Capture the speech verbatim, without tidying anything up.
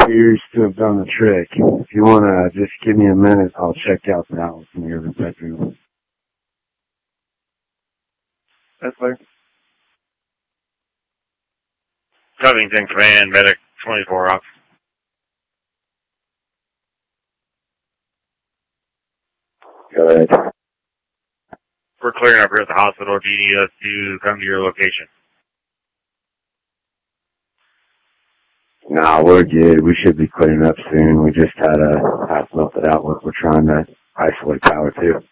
appears to have done the trick. If you want to just give me a minute, I'll check out the house in your bedroom. That's fine. Covington Command, Medic twenty-four off. Go ahead. We're clearing up here at the hospital. Do you need us to come to your location? Nah, we're good. We should be clearing up soon. We just had a half melted out what we're trying to isolate power to.